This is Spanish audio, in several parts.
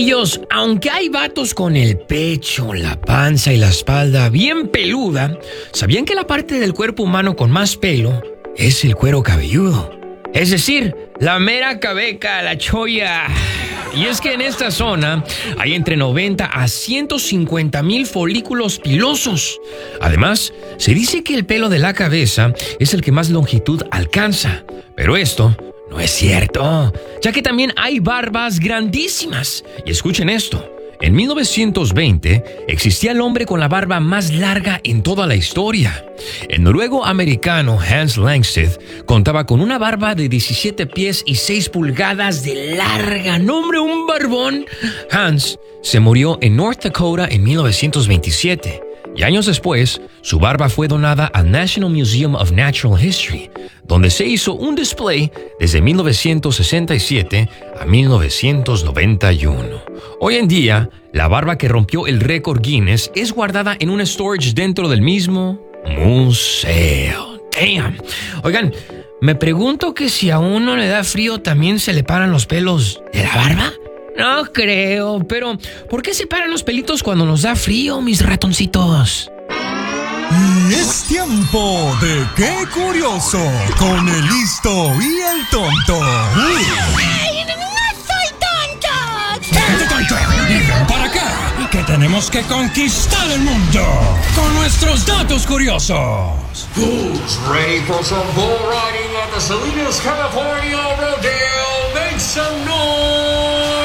Loquillos, aunque hay vatos con el pecho, la panza y la espalda bien peluda, ¿sabían que la parte del cuerpo humano con más pelo es el cuero cabelludo? Es decir, la mera cabeca, la cholla. Y es que en esta zona hay entre 90 a 150 mil folículos pilosos. Además, se dice que el pelo de la cabeza es el que más longitud alcanza. Pero esto no es cierto, ya que también hay barbas grandísimas. Y escuchen esto. En 1920 existía el hombre con la barba más larga en toda la historia. El noruego-americano Hans Langseth contaba con una barba de 17 pies y 6 pulgadas de larga. ¡No, hombre, un barbón! Hans se murió en North Dakota en 1927. Y años después, su barba fue donada al National Museum of Natural History, donde se hizo un display desde 1967 a 1991. Hoy en día, la barba que rompió el récord Guinness es guardada en un storage dentro del mismo museo. ¡Damn! Oigan, me pregunto que si a uno le da frío, ¿también se le paran los pelos de la barba? No creo, pero ¿por qué se paran los pelitos cuando nos da frío, mis ratoncitos? Y es tiempo de ¡Qué curioso! Con el listo y el tonto. ¡Ay, no soy tonto! ¡Tonto! Y ven para acá, que tenemos que conquistar el mundo con nuestros datos curiosos. Who's ready for some bull riding at the Salinas, California Rodeo? Make some noise!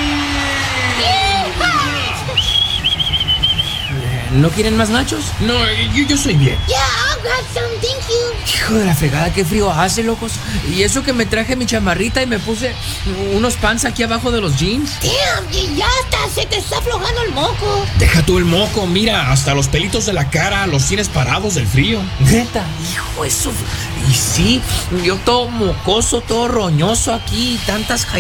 ¿No quieren más nachos? No, yo soy bien. Yeah, I'll grab some, thank you. Hijo de la fregada, qué frío hace, locos. Y eso que me traje mi chamarrita y me puse unos pants aquí abajo de los jeans. Damn, y ya hasta se te está aflojando el moco. Deja tú el moco, mira, hasta los pelitos de la cara los tienes parados del frío. Neta, hijo, eso. Y sí, yo todo mocoso, todo roñoso aquí, tantas